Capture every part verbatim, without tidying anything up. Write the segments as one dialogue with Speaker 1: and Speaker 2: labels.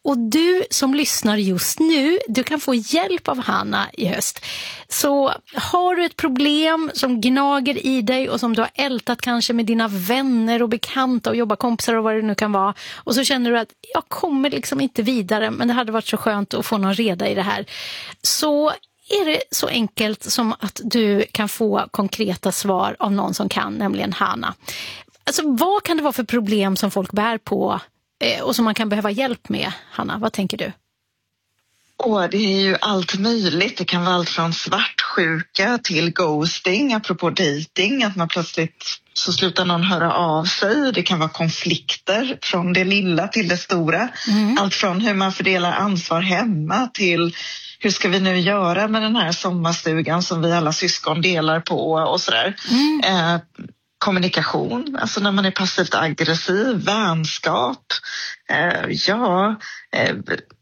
Speaker 1: Och du som lyssnar just nu, du kan få hjälp av Hanna i höst. Så har du ett problem som gnager i dig och som du har ältat kanske med dina vänner och bekanta och jobbarkompisar och vad det nu kan vara. Och så känner du att jag kommer liksom inte vidare, men det hade varit så skönt att få någon reda i det här. Så är det så enkelt som att du kan få konkreta svar av någon som kan, nämligen Hanna. Alltså vad kan det vara för problem som folk bär på eh, och som man kan behöva hjälp med, Hanna? Vad tänker du?
Speaker 2: Åh, det är ju allt möjligt. Det kan vara allt från svartsjuka till ghosting, apropå dating, att man plötsligt så slutar någon höra av sig. Det kan vara konflikter från det lilla till det stora. Mm. Allt från hur man fördelar ansvar hemma till hur ska vi nu göra med den här sommarstugan som vi alla syskon delar på och sådär. Mm. Eh, kommunikation, alltså när man är passivt aggressiv, vänskap, eh, ja... Eh,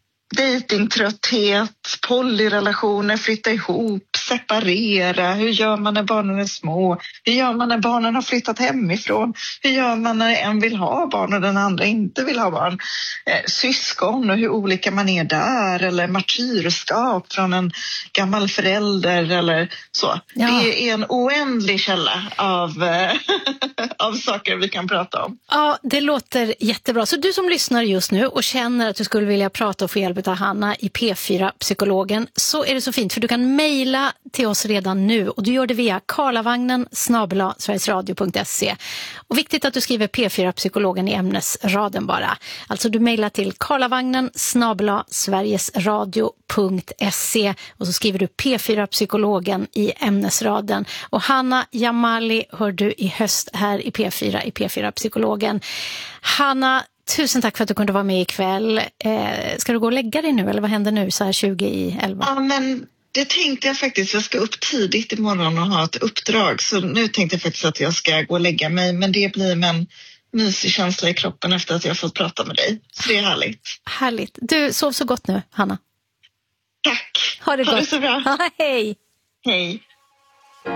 Speaker 2: Datingtrötthet, polyrelationer, flytta ihop, separera. Hur gör man när barnen är små? Hur gör man när barnen har flyttat hemifrån? Hur gör man när en vill ha barn och den andra inte vill ha barn? Eh, syskon och hur olika man är där. Eller martyrskap från en gammal förälder eller så. Ja. Det är en oändlig källa av, eh, av saker vi kan prata om.
Speaker 1: Ja, det låter jättebra. Så du som lyssnar just nu och känner att du skulle vilja prata och få hjälp av Hanna i P fyra Psykologen, så är det så fint för du kan mejla till oss redan nu och du gör det via karlavagnen snabel-a sverigesradio punkt se. Och viktigt att du skriver P fyra Psykologen i ämnesraden bara. Alltså du mejlar till karlavagnen snabel-a sverigesradio punkt se och så skriver du P fyra Psykologen i ämnesraden. Och Hanna Jamali hör du i höst här i P fyra i P fyra Psykologen. Hanna, tusen tack för att du kunde vara med ikväll. Eh, ska du gå och lägga dig nu eller vad händer nu så här tjugo i elva?
Speaker 2: Ja, men det tänkte jag faktiskt. Jag ska upp tidigt imorgon och ha ett uppdrag. Så nu tänkte jag faktiskt att jag ska gå och lägga mig. Men det blir med en mysig känsla i kroppen efter att jag har fått prata med dig. Så det är härligt.
Speaker 1: Härligt. Du, sov så gott nu, Hanna.
Speaker 2: Tack.
Speaker 1: Ha det
Speaker 2: ha
Speaker 1: gott.
Speaker 2: Det så bra.
Speaker 1: Ha, hej.
Speaker 2: Hej.